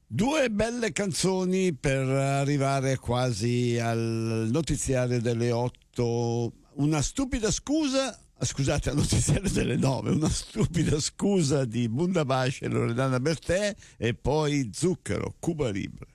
Due belle canzoni per arrivare quasi al notiziario delle 8. Una stupida scusa, scusate, al notiziario delle 9. Una stupida scusa di Bundabash e Loredana Bertè, e poi Zucchero, Cuba Libre.